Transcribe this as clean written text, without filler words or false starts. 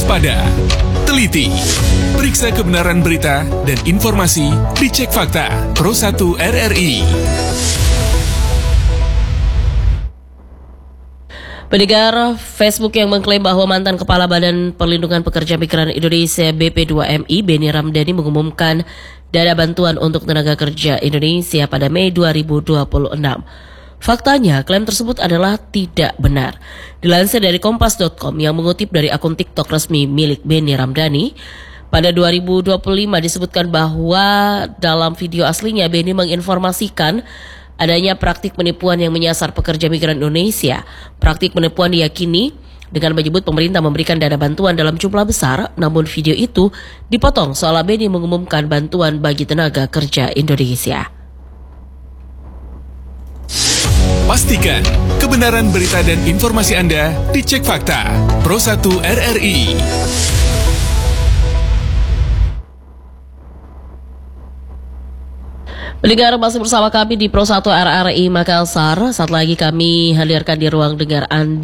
waspada, teliti, periksa kebenaran berita dan informasi, dicek fakta. Pro 1 RRI. Pendengar, Facebook yang mengklaim bahwa mantan Kepala Badan Perlindungan Pekerja Migran Indonesia BP2MI Benny Ramdhani mengumumkan dana bantuan untuk tenaga kerja Indonesia pada Mei 2026. Faktanya, klaim tersebut adalah tidak benar. Dilansir dari Kompas.com yang mengutip dari akun TikTok resmi milik Benny Ramdhani, pada 2025 disebutkan bahwa dalam video aslinya Benny menginformasikan adanya praktik penipuan yang menyasar pekerja migran Indonesia. Praktik penipuan diyakini dengan menyebut pemerintah memberikan dana bantuan dalam jumlah besar, namun video itu dipotong seolah Benny mengumumkan bantuan bagi tenaga kerja Indonesia. Pastikan kebenaran berita dan informasi Anda dicek fakta. Pro 1 RRI. Pendengar, masih bersama kami di Pro 1 RRI Makassar. Saat lagi kami hadirkan di ruang dengar Anda